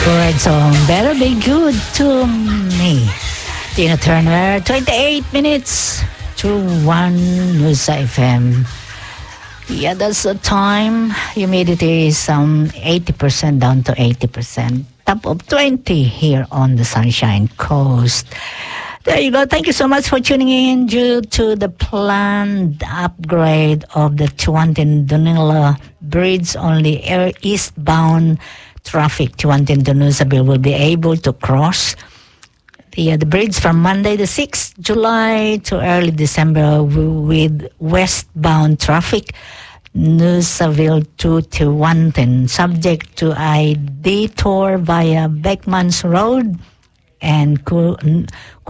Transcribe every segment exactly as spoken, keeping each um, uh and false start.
Good song, Better Be Good to Me. Tina Turner, twenty-eight minutes to one News F M. Yeah, that's the time. Humidity is um, eighty percent down to eighty percent. Top of twenty here on the Sunshine Coast. There you go. Thank you so much for tuning in. Due to the planned upgrade of the Tiwantin-Dunilla Bridge, only air eastbound traffic Tiwantin-Danusabel will be able to cross the, uh, the bridge from Monday the sixth of July to early December, with westbound traffic Nusaville to Tiwantin, subject to a detour via Beckmans Road and Kuroy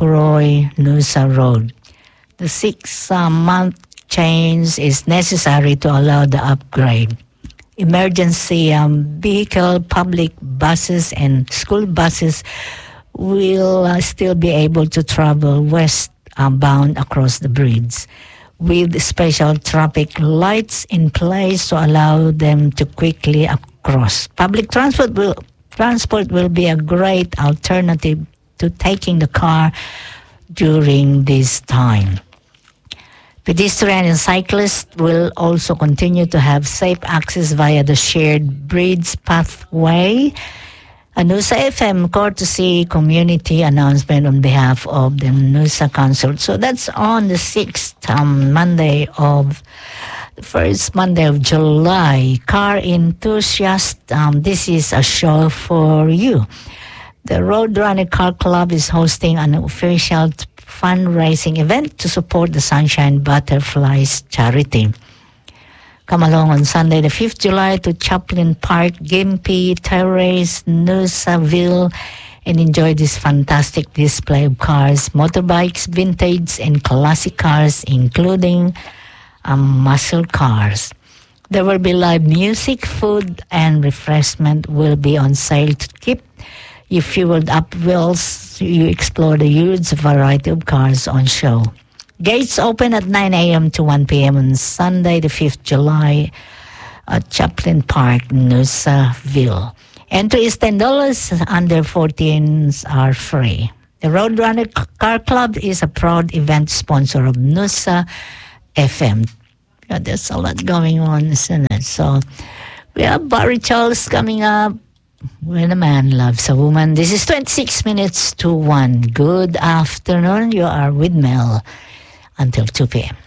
Nusa Road. The six-month uh, change is necessary to allow the upgrade. Emergency um, vehicle, public buses, and school buses will uh, still be able to travel westbound across the bridge, with special traffic lights in place to allow them to quickly cross. Public transport will transport will be a great alternative to taking the car during this time. Pedestrians and cyclists will also continue to have safe access via the shared bridge pathway. A Nusa F M courtesy community announcement on behalf of the Nusa Council. So that's on the sixth, um, Monday of, the first Monday of July. Car enthusiast, um, this is a show for you. The Roadrunner Car Club is hosting an official fundraising event to support the Sunshine Butterflies charity. Come along on Sunday the fifth of July to Chaplin Park, Gympie Terrace, Nusaville, and enjoy this fantastic display of cars, motorbikes, vintage and classic cars, including um, muscle cars. There will be live music, food, and refreshment will be on sale to keep you fueled up whilst you explore the huge variety of cars on show. Gates open at nine a.m. to one p.m. on Sunday, the fifth of July at Chaplin Park, Nusaville. Entry is ten dollars. Under fourteens are free. The Roadrunner Car Club is a proud event sponsor of Nusa F M. Yeah, there's a lot going on, isn't it? So we have Barry Charles coming up. When a man loves a woman. This is twenty-six minutes to one. Good afternoon. You are with Mel until two p.m.